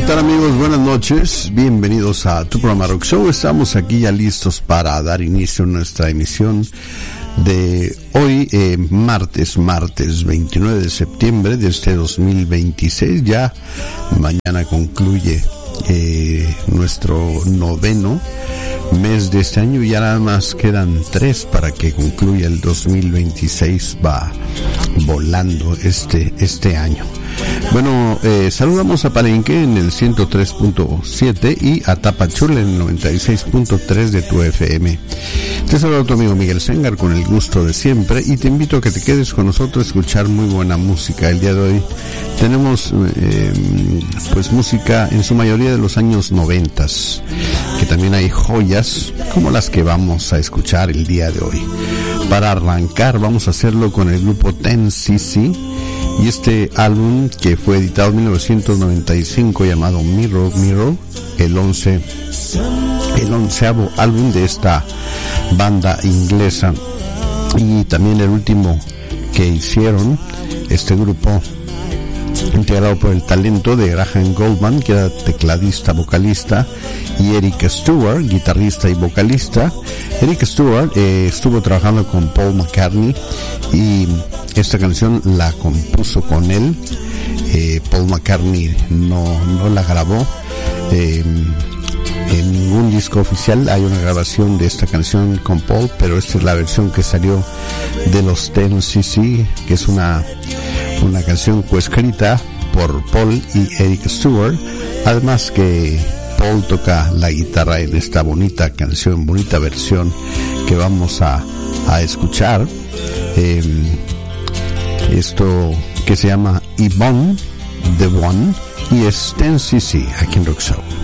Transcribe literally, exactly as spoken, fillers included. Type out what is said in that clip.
tal, amigos? Buenas noches, bienvenidos a tu programa Rock Show. Estamos aquí ya listos para dar inicio a nuestra emisión de hoy, eh, martes, martes veintinueve de septiembre de este dos mil veintiséis. Ya mañana concluye eh, nuestro noveno mes de este año, y ya nada más quedan tres para que concluya el dos mil veintiséis. Va volando este, este año. Bueno, eh, saludamos a Palenque en el ciento tres punto siete y a Tapachula en el noventa y seis punto tres de tu F M. Te saluda tu amigo Miguel Sengar con el gusto de siempre, y te invito a que te quedes con nosotros a escuchar muy buena música. El día de hoy tenemos eh, pues música en su mayoría de los años noventas, que también hay joyas como las que vamos a escuchar el día de hoy. Para arrancar vamos a hacerlo con el grupo Ten C C y este álbum que fue editado en mil novecientos noventa y cinco llamado Mirror Mirror, el once el onceavo álbum de esta banda inglesa, y también el último que hicieron este grupo, integrado por el talento de Graham Goldman, que era tecladista, vocalista, y Eric Stewart, guitarrista y vocalista. Eric Stewart eh, estuvo trabajando con Paul McCartney y esta canción la compuso con él. eh, Paul McCartney no, no la grabó eh, en ningún disco oficial. Hay una grabación de esta canción con Paul, pero esta es la versión que salió de los Ten C C, que es una una canción coescrita por Paul y Eric Stewart. Además que Paul toca la guitarra en esta bonita canción, bonita versión que vamos a, a escuchar. Eh, esto que se llama Yvonne the One, y es Ten C C aquí en Rock Show.